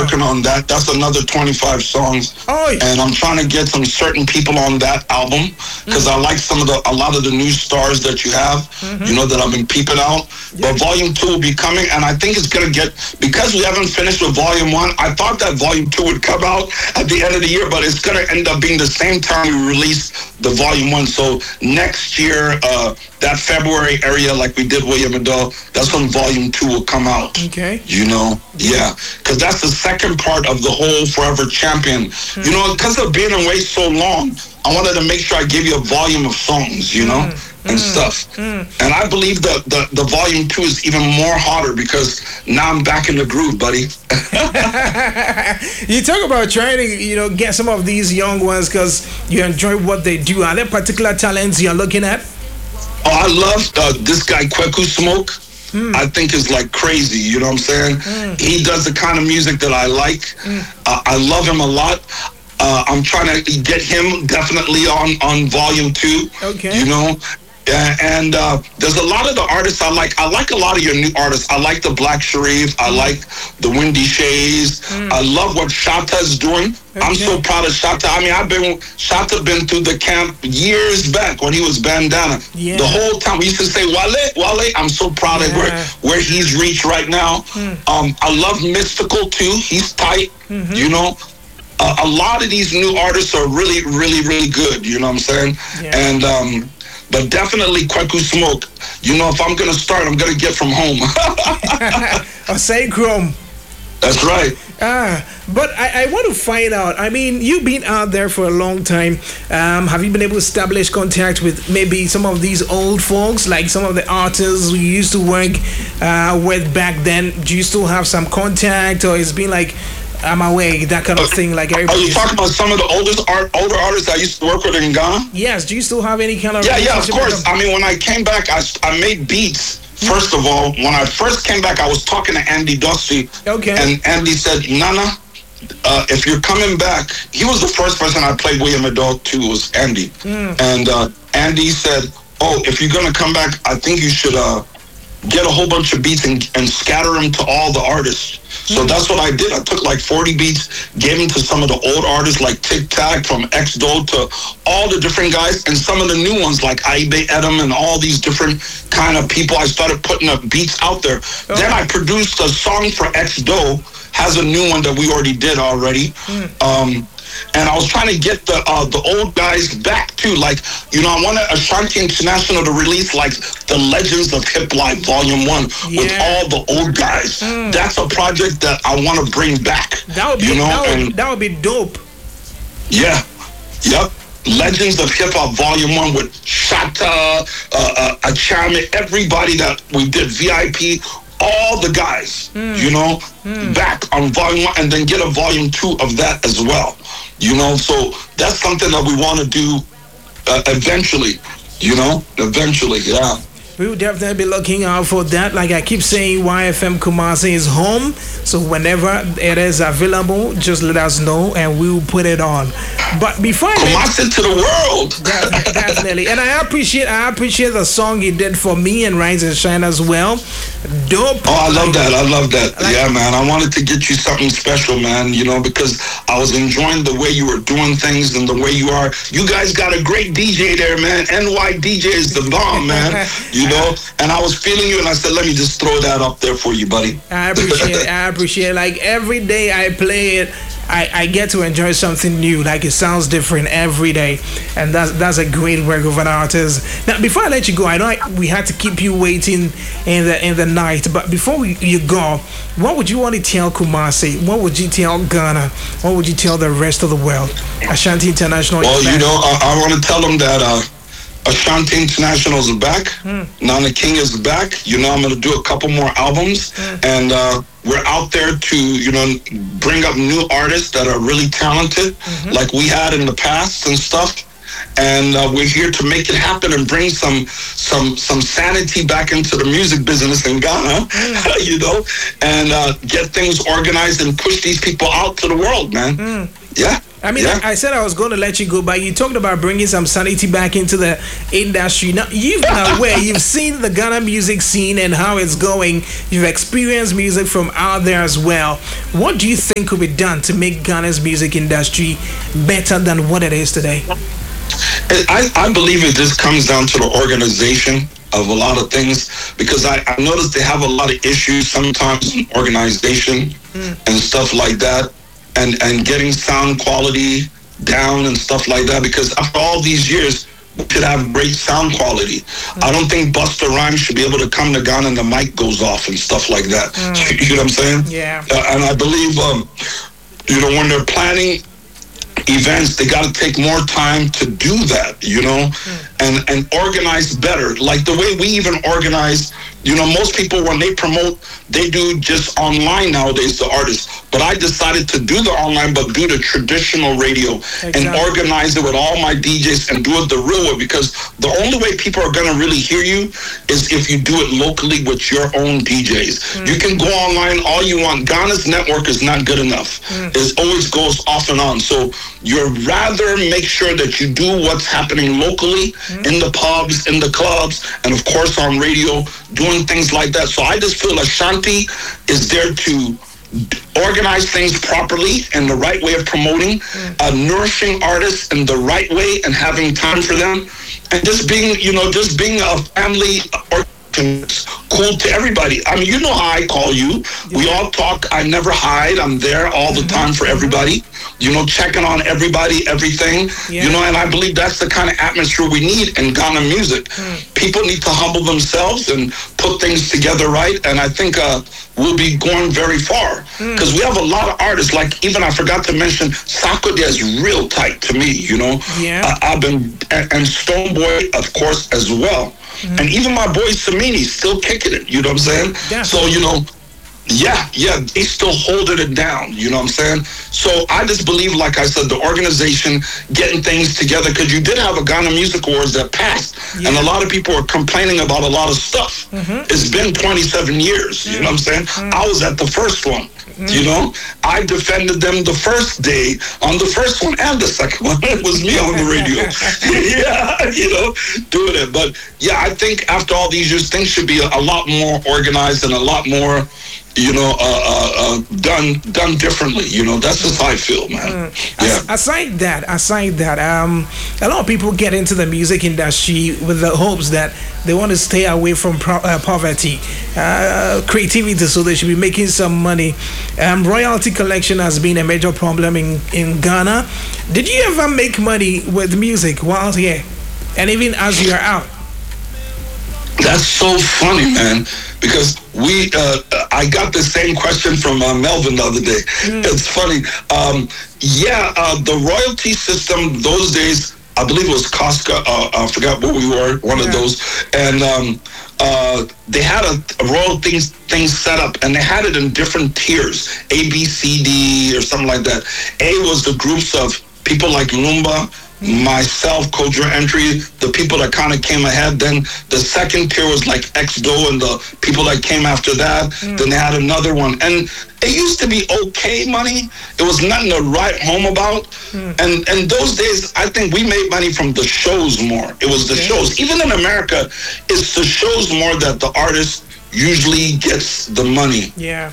working on that. That's another 25 songs. Oh. And I'm trying to get some certain people on that album because I like a lot of the new stars that you have, that I've been peeping out. Yeah. But Volume 2 will be coming, and I think it's going to get, because we haven't finished with Volume 1, I thought that Volume 2 would come out at the end of the year, but it's going to end up being the same time we release the Volume 1. So next year, that February area, like we did William Adele, that's when Volume 2 will come out. Okay. Yeah. Because that's the second part of the whole Forever Champion. Because of being away so long, I wanted to make sure I give you a volume of songs, and stuff. And I believe that the Volume 2 is even more hotter because now I'm back in the groove, buddy. You talk about trying to, get some of these young ones because you enjoy what they do. Are there particular talents you're looking at? Oh, I love this guy, Kweku Smoke. I think is like crazy, you know what I'm saying? He does the kind of music that I like. I love him a lot. I'm trying to get him definitely on Volume 2. Okay. And there's a lot of the artists I like. I like a lot of your new artists. I like the Black Sharif. I like the Windy Shays. I love what Shatta's doing. Okay. I'm so proud of Shatta. I mean, Shatta been through the camp years back when he was Bandana. Yeah. The whole time we used to say, Wale. I'm so proud of where he's reached right now. I love Mystical too. He's tight, a lot of these new artists are really, really, really good. You know what I'm saying? Yeah. And, but definitely Kweku Smoke. If I'm going to start, I'm going to get from home. Say Chrome. That's right. But I want to find out. I mean, you've been out there for a long time. Have you been able to establish contact with maybe some of these old folks, like some of the artists you used to work with back then? Do you still have some contact, or it's been like, I'm away, that kind of thing, like everybody? Are you talking about some of the older artists I used to work with in Ghana? Yes. Do you still have any kind of? Yeah, of course. I mean, when I came back, I made beats. First of all, when I first came back, I was talking to Andy Dusty. Okay. And Andy said, Nana, if you're coming back, he was the first person I played William Adele to, was Andy. And Andy said, if you're going to come back, I think you should get a whole bunch of beats and scatter them to all the artists. So that's what I did. I took like 40 beats, gave them to some of the old artists like Tic Tac, from X-Do to all the different guys, and some of the new ones like Aibe Edom and all these different kind of people. I started putting the beats out there. Then I produced a song for X-Do, has a new one that we already did already. And I was trying to get the old guys back too. Like, I wanted Ashanti International to release like the Legends of Hip Life Volume 1 with all the old guys. That's a project that I want to bring back. That would be that would be dope. Yeah. Yep. Legends of Hip Hop Volume 1 with Shatta, Achame, everybody that we did, VIP, all the guys, back on Volume 1, and then get a Volume 2 of that as well. So that's something that we want to do eventually, yeah. We will definitely be looking out for that. Like I keep saying, YFM Kumasi is home. So whenever it is available, just let us know and we will put it on. But before Kumasi to the world. Definitely. And I appreciate the song he did for me and Rise and Shine as well. Dope. Oh, I love that. Yeah, man. I wanted to get you something special, man, because I was enjoying the way you were doing things and the way you are. You guys got a great DJ there, man. NY DJ is the bomb, man. And I was feeling you, and I said, let me just throw that up there for you, buddy. I appreciate it. Like, every day I play it, I get to enjoy something new. Like, it sounds different every day, and that's a great work of an artist. Now, before I let you go, I know we had to keep you waiting in the night, but before you go, what would you want to tell Kumasi? What would you tell Ghana? What would you tell the rest of the world? Ashanti International. Well, I want to tell them that Ashanti International is back. Nana King is back. I'm going to do a couple more albums. And we're out there to, bring up new artists that are really talented, like we had in the past and stuff. and we're here to make it happen and bring some sanity back into the music business in Ghana, and get things organized and push these people out to the world, man. Yeah. I mean, I said I was going to let you go, but you talked about bringing some sanity back into the industry. Now, you've been aware, you've seen the Ghana music scene and how it's going. You've experienced music from out there as well. What do you think could be done to make Ghana's music industry better than what it is today? I believe it just comes down to the organization of a lot of things, because I noticed they have a lot of issues sometimes in organization and stuff like that. And getting sound quality down and stuff like that, because after all these years, we should have great sound quality. I don't think Busta Rhymes should be able to come to Ghana and the mic goes off and stuff like that. You know what I'm saying? Yeah. And I believe, when they're planning events, they got to take more time to do that, and organize better. Like the way we even organize, most people, when they promote, they do just online nowadays, the artists. But I decided to do the online, but do the traditional radio and organize it with all my DJs and do it the real way, because the only way people are going to really hear you is if you do it locally with your own DJs. You can go online all you want. Ghana's network is not good enough. It always goes off and on. So you'd rather make sure that you do what's happening locally in the pubs, in the clubs, and of course on radio, doing things like that. So I just feel Ashanti is there to organize things properly and the right way of promoting, nourishing artists in the right way and having time for them, and just being a family or cool to everybody. I mean, you know how I call you. We all talk. I never hide. I'm there all the time for everybody. Checking on everybody, everything. And I believe that's the kind of atmosphere we need in Ghana music. People need to humble themselves and put things together right. And I think we'll be going very far, because we have a lot of artists. Like, even I forgot to mention, Sarkodie is real tight to me. I've been, and Stonebwoy, of course, as well. And even my boy Samini still kicking it, you know what I'm saying? Yeah. So, they still holding it down, you know what I'm saying? So I just believe, like I said, the organization getting things together, because you did have a Ghana Music Awards that passed, and a lot of people are complaining about a lot of stuff. It's been 27 years, you know what I'm saying? I was at the first one. I defended them the first day on the first one and the second one. It was me on the radio. Doing it. But I think after all these years, things should be a lot more organized and a lot more, done differently. That's just how I feel, man. Aside that, a lot of people get into the music industry with the hopes that they want to stay away from poverty, creativity, so they should be making some money. Royalty collection has been a major problem in Ghana. Did you ever make money with music while here, and even as you are out? That's so funny, man, because I got the same question from Melvin the other day. It's funny. The royalty system those days, I believe it was Costco. I forgot what we were, one of those. And they had a royalty thing set up, and they had it in different tiers, A, B, C, D, or something like that. A was the groups of people like Lumba, myself, Kodra Entry, the people that kind of came ahead. Then the second tier was like XDO and the people that came after that. Then they had another one. And it used to be okay money. It was nothing to write home about. And those days, I think we made money from the shows more. It was the shows. Even in America, it's the shows more that the artist usually gets the money.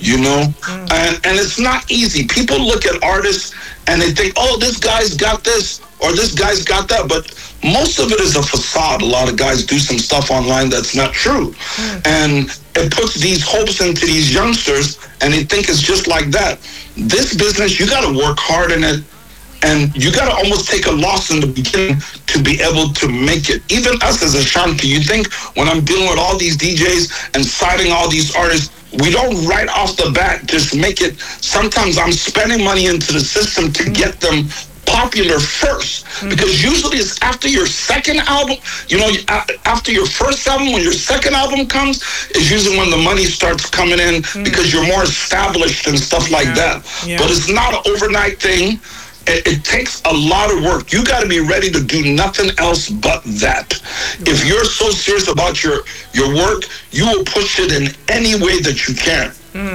And it's not easy. People look at artists and they think, oh, this guy's got this or this guy's got that, but most of it is a facade. A lot of guys do some stuff online that's not true. And it puts these hopes into these youngsters, and they think it's just like that. This business, you got to work hard in it, and you got to almost take a loss in the beginning to be able to make it. Even us as Ashanti, you think when I'm dealing with all these DJs and citing all these artists, we don't right off the bat just make it. Sometimes I'm spending money into the system to get them popular first, because usually it's after your second album, after your first album, when your second album comes, is usually when the money starts coming in, because you're more established and stuff like that. But it's not an overnight thing. it takes a lot of work. You got to be ready to do nothing else but that. If you're so serious about your work, you will push it in any way that you can.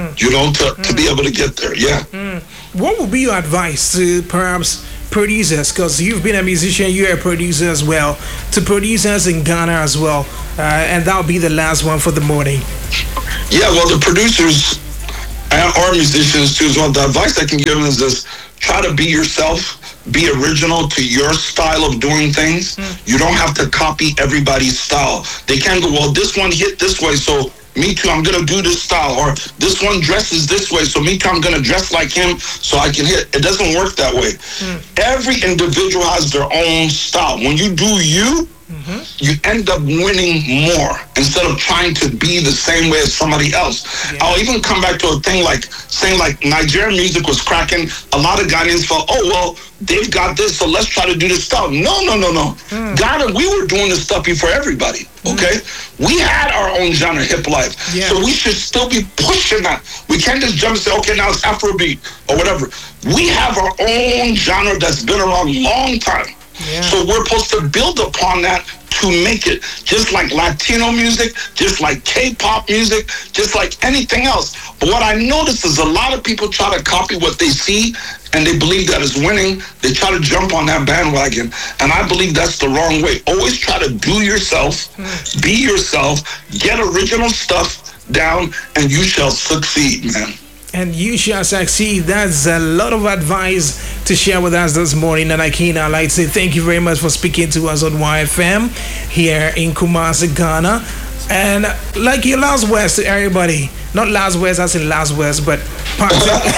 To be able to get there. What would be your advice to perhaps producers, because you've been a musician, you're a producer as well, to producers in Ghana as well, and that'll be the last one for the morning? Well, the producers or musicians too as well, the advice I can give them is this: try to be yourself, be original to your style of doing things. You don't have to copy everybody's style. They can't go, well, this one hit this way, so me too, I'm going to do this style. Or this one dresses this way, so me too, I'm going to dress like him so I can hit. It doesn't work that way. Every individual has their own style. When you do you, you end up winning more instead of trying to be the same way as somebody else. I'll even come back to a thing like saying like Nigerian music was cracking. A lot of Ghanaians felt, oh, well, they've got this, so let's try to do this stuff. No. Ghana, we were doing this stuff before everybody, okay? We had our own genre, hip life. So we should still be pushing that. We can't just jump and say, okay, now it's Afrobeat or whatever. We have our own genre that's been around a long time. So we're supposed to build upon that to make it just like Latino music, just like K-pop music, just like anything else. But what I notice is a lot of people try to copy what they see and they believe that is winning. They try to jump on that bandwagon. And I believe that's the wrong way. Always try to do yourself, be yourself, get original stuff down, and you shall succeed, man. And you shall succeed. That's a lot of advice to share with us this morning. And Akina, I'd like to say thank you very much for speaking to us on YFM here in Kumasi, Ghana. And like your last words to everybody, not last words as in last words, but well,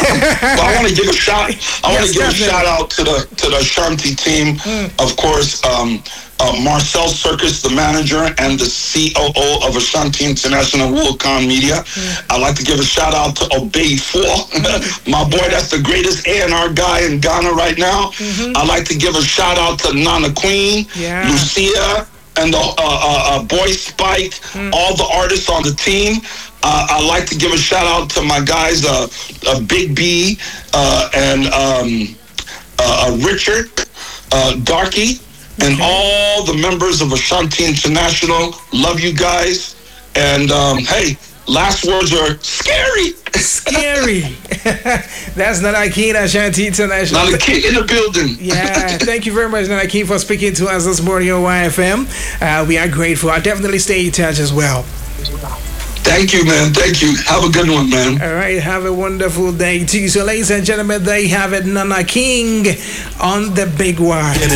I want to give a shout. I want to give a shout out to the Ashanti team, of course. Marcel Circus, the manager and the COO of Ashanti International Wilcon Media. I'd like to give a shout out to Obey 4, my boy. That's the greatest A&R guy in Ghana right now. I'd like to give a shout out to Nana Queen, Lucia, and the boy Spike, all the artists on the team. I'd like to give a shout out to my guys, Big B and Richard, Darky, and all the members of Ashanti International. Love you guys. And hey, last words are scary. Scary. That's Nanakin, Ashanti International. Nanakin in the building. Thank you very much, Nanakin, for speaking to us this morning on YFM. We are grateful. I'll definitely stay in touch as well. Thank you, man. Thank you. Have a good one, man. All right. Have a wonderful day too. So, ladies and gentlemen, they have it. Nana King on the big wire.